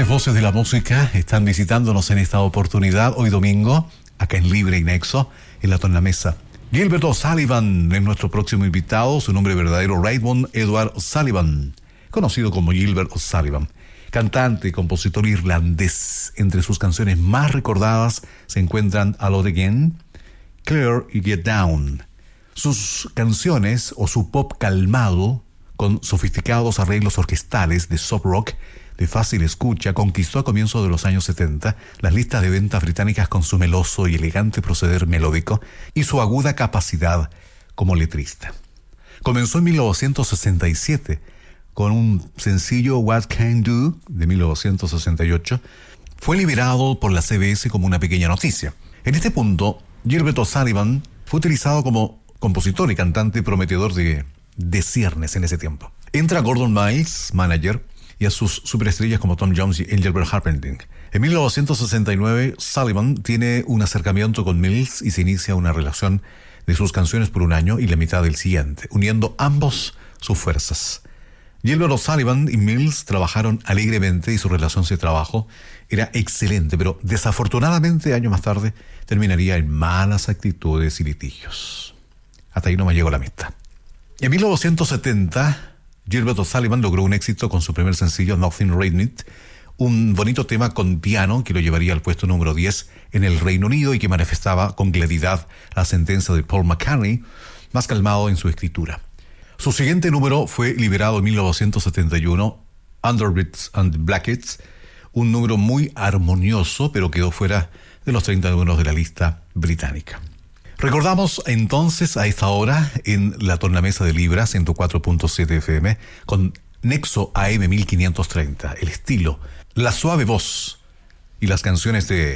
grandes voces de la música están visitándonos en esta oportunidad, hoy domingo, acá en Libre y Nexo, en la tornamesa. Gilbert O'Sullivan es nuestro próximo invitado, su nombre verdadero Raymond Edward Sullivan, conocido como Gilbert O'Sullivan. Cantante y compositor irlandés. Entre sus canciones más recordadas se encuentran A Lot Again, Clear y Get Down. Sus canciones, o su pop calmado, con sofisticados arreglos orquestales de soft rock de fácil escucha, conquistó a comienzos de los años 70 las listas de ventas británicas con su meloso y elegante proceder melódico y su aguda capacidad como letrista. Comenzó en 1967 con un sencillo What Can Do de 1968. Fue liberado por la CBS como una pequeña noticia. En este punto, Gilbert O'Sullivan fue utilizado como compositor y cantante prometedor de ciernes en ese tiempo. Entra Gordon Miles, manager, y a sus superestrellas como Tom Jones y Engelbert Humperdinck. En 1969, Sullivan tiene un acercamiento con Mills y se inicia una relación de sus canciones por un año y la mitad del siguiente, uniendo ambos sus fuerzas. Gilbert O'Sullivan y Mills trabajaron alegremente y su relación de trabajo era excelente, pero desafortunadamente años más tarde terminaría en malas actitudes y litigios. Hasta ahí no me llegó la amistad. En 1970, Gilbert O'Sullivan logró un éxito con su primer sencillo Nothing Written It, un bonito tema con piano que lo llevaría al puesto número 10 en el Reino Unido y que manifestaba con claridad la sentencia de Paul McCartney, más calmado en su escritura. Su siguiente número fue liberado en 1971, Underbits and Blackets, un número muy armonioso, pero quedó fuera de los 30 números de la lista británica. Recordamos entonces a esta hora en la tornamesa de Libra 104.7 FM con Nexo AM 1530, el estilo, la suave voz y las canciones de